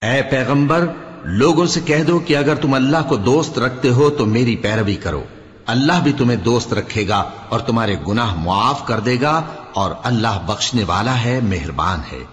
ऐ पैगंबर, लोगों से कह दो कि अगर तुम अल्लाह को दोस्त रखते हो तो मेरी पैरवी करो। अल्लाह भी तुम्हें दोस्त रखेगा और तुम्हारे गुनाह मुआफ कर देगा और अल्लाह बख्शने वाला है, मेहरबान है।